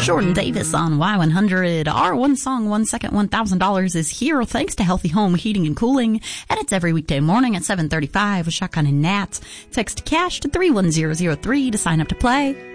Jordan Davis on Y100. Our one song, 1 second, $1,000 is here thanks to Healthy Home Heating and Cooling. And it's every weekday morning at 7:35 with Shotgun and Nat. Text CASH to 31003 to sign up to play.